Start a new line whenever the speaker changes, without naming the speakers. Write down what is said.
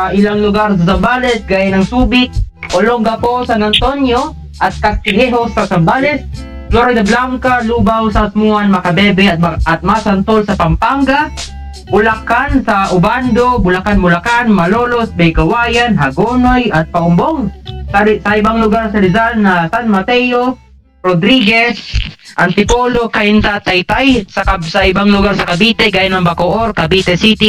sa ilang lugar sa Zambales gaya ng Subic, Olongapo, San Antonio at Castillejo sa Zambales, Florida Blanca, Lubao sa Asmuan, Macabebe at Masantol sa Pampanga, Bulacan sa Ubando, Bulacan, Malolos, Baykawayan, Hagonoy at Paumbong. Sa ibang lugar sa Rizal na San Mateo, Rodriguez, Antipolo, Cainta, Taytay. Sa ibang lugar sa Cavite gaya ng Bacoor, Cavite City,